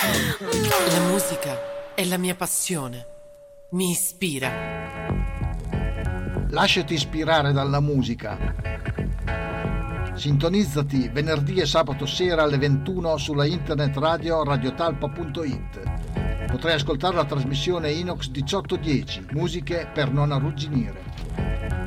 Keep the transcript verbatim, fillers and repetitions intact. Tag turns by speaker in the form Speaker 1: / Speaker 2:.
Speaker 1: La musica è la mia passione, mi ispira.
Speaker 2: Lasciati ispirare dalla musica. Sintonizzati venerdì e sabato sera alle ventuno sulla internet radio radiotalpa punto it. Potrai ascoltare la trasmissione Inox diciotto dieci, musiche per non arrugginire.